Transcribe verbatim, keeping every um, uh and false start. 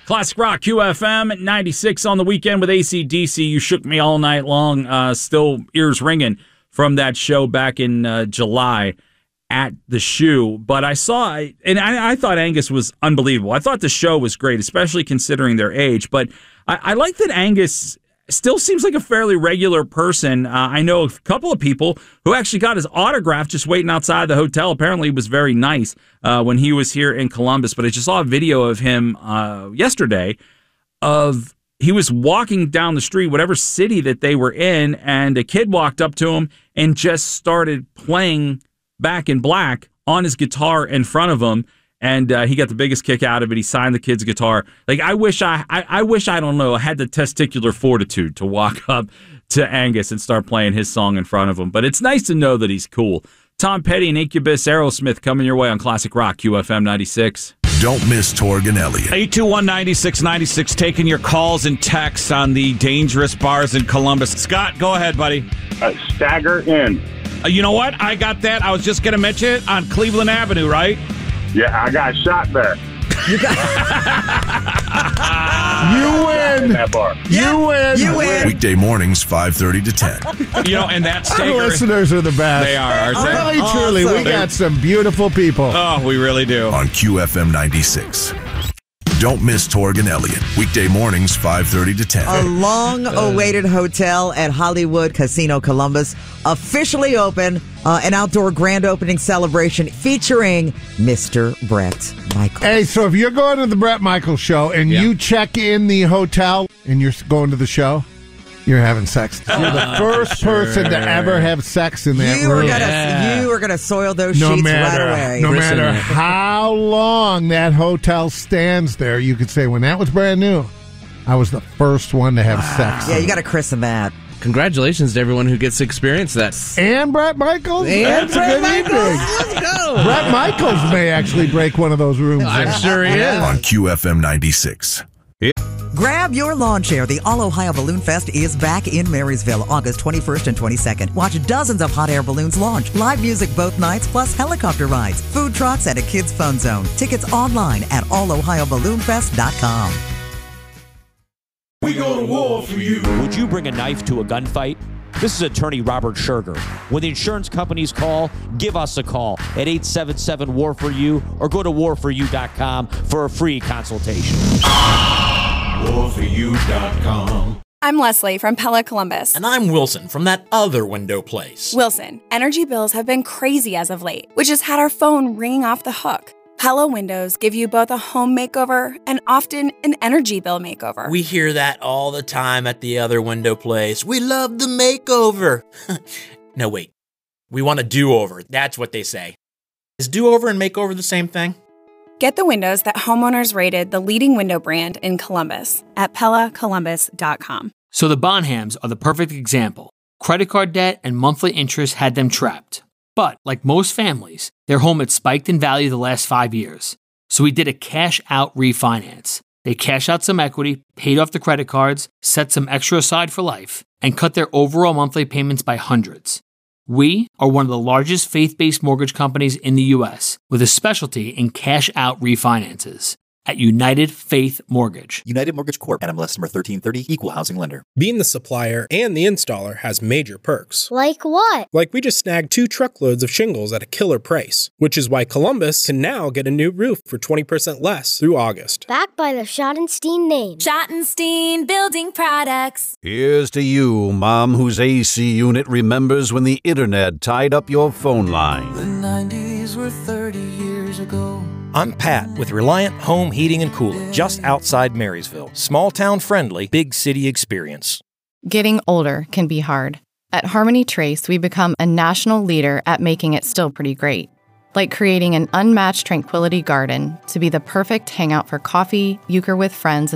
Classic Rock Q F M ninety-six on the weekend with A C D C. You shook me all night long. Uh, still ears ringing from that show back in uh, July at the Shoe. But I saw, and I, I thought Angus was unbelievable. I thought the show was great, especially considering their age. But I, I like that Angus still seems like a fairly regular person. Uh, I know a couple of people who actually got his autograph just waiting outside the hotel. Apparently, he was very nice uh, when he was here in Columbus. But I just saw a video of him uh, yesterday of he was walking down the street, whatever city that they were in, and a kid walked up to him and just started playing Back in Black on his guitar in front of him. And uh, he got the biggest kick out of it. He signed the kid's guitar. Like I wish I, I, I wish I don't know, I had the testicular fortitude to walk up to Angus and start playing his song in front of him. But it's nice to know that he's cool. Tom Petty and Incubus, Aerosmith coming your way on Classic Rock Q F M ninety-six. Don't miss Torg and Elliott. eight two one, nine six nine six, taking your calls and texts on the dangerous bars in Columbus. Scott, go ahead, buddy. Uh, Stagger Inn. Uh, you know what? I got that. I was just going to mention it on Cleveland Avenue, right? Yeah, I got shot there. You, got- you win. That bar. Yeah, you win. You win. Weekday mornings, five thirty to ten. You know, and that Our Stager, listeners are the best. they are, aren't they? Really, Awesome. truly, we got some beautiful people. Oh, we really do. On Q F M ninety-six. Don't miss Torg and Elliott. Weekday mornings, five thirty to ten. A long-awaited hotel at Hollywood Casino Columbus officially open. Uh, an outdoor grand opening celebration featuring Mister Brett Michaels. Hey, so if you're going to the Brett Michaels show and Yeah. you check in the hotel and you're going to the show, you're having sex. You're the first sure. person to ever have sex in that You are room. gonna, Yeah. you are gonna soil those no sheets matter, right away. no Listen, matter man. how long that hotel stands there, you could say, when that was brand new, I was the first one to have sex. Yeah, you got to christen that. Congratulations to everyone who gets to experience that. And Brett Michaels? And That's Brett a good evening. Let's go. Brett Michaels may actually break one of those rooms. I'm there. sure he is. On Q F M ninety-six. Grab your lawn chair. The All Ohio Balloon Fest is back in Marysville, August twenty-first and twenty-second. Watch dozens of hot air balloons launch, live music both nights, plus helicopter rides, food trucks, and a kids' fun zone. Tickets online at all ohio balloon fest dot com. We go to war for you. Would you bring a knife to a gunfight? This is attorney Robert Scherger. When the insurance companies call, give us a call at eight seven seven, war for you or go to war for you dot com for a free consultation. war for you dot com. I'm Leslie from Pella Columbus. And I'm Wilson from that other window place. Wilson, energy bills have been crazy as of late, which has had our phone ringing off the hook. Pella windows give you both a home makeover and often an energy bill makeover. We hear that all the time at the other window place. We love the makeover. No, wait. We want a do-over. That's what they say. Is do-over and makeover the same thing? Get the windows that homeowners rated the leading window brand in Columbus at pella columbus dot com. So the Bonhams are the perfect example. Credit card debt and monthly interest had them trapped. But, like most families, their home had spiked in value the last five years. So we did a cash-out refinance. They cashed out some equity, paid off the credit cards, set some extra aside for life, and cut their overall monthly payments by hundreds. We are one of the largest faith-based mortgage companies in the U S with a specialty in cash-out refinances at United Faith Mortgage. United Mortgage Corp. N M L S number thirteen thirty, Equal Housing Lender. Being the supplier and the installer has major perks. Like what? Like we just snagged two truckloads of shingles at a killer price, which is why Columbus can now get a new roof for twenty percent less through August. Backed by the Schottenstein name. Schottenstein Building Products. Here's to you, Mom, whose A C unit remembers when the internet tied up your phone line. The nineties were thirty years ago. I'm Pat with Reliant Home Heating and Cooling, just outside Marysville. Small town friendly, big city experience. Getting older can be hard. At Harmony Trace, we become a national leader at making it still pretty great. Like creating an unmatched tranquility garden to be the perfect hangout for coffee, euchre with friends,